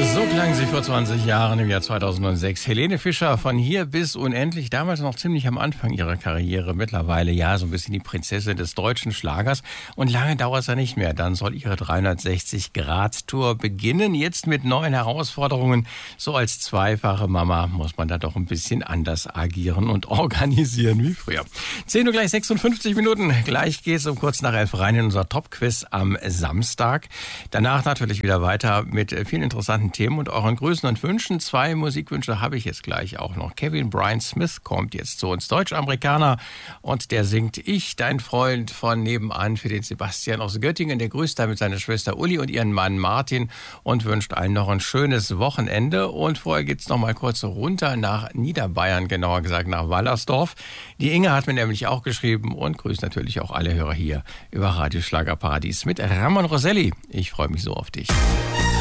So klang sie vor 20 Jahren im Jahr 2006. Helene Fischer, von hier bis unendlich, damals noch ziemlich am Anfang ihrer Karriere, mittlerweile ja so ein bisschen die Prinzessin des deutschen Schlagers. Und lange dauert es ja nicht mehr, dann soll ihre 360-Grad-Tour beginnen, jetzt mit neuen Herausforderungen. So als zweifache Mama muss man da doch ein bisschen anders agieren und organisieren wie früher. 10 Uhr gleich 56 Minuten, gleich geht's um kurz nach 11 rein in unser Top-Quiz am Samstag. Danach natürlich wieder weiter mit vielen interessanten Themen und euren Grüßen und Wünschen. 2 Musikwünsche habe ich jetzt gleich auch noch. Kevin Brian Smith kommt jetzt zu uns, Deutsch-Amerikaner, und der singt Ich, dein Freund von nebenan, für den Sebastian aus Göttingen. Der grüßt da mit seiner Schwester Uli und ihren Mann Martin und wünscht allen noch ein schönes Wochenende. Und vorher geht's noch mal kurz runter nach Niederbayern, genauer gesagt nach Wallersdorf. Die Inge hat mir nämlich auch geschrieben und grüßt natürlich auch alle Hörer hier über Radio Schlagerparadies mit Ramon Roselli. Ich freue mich so auf dich.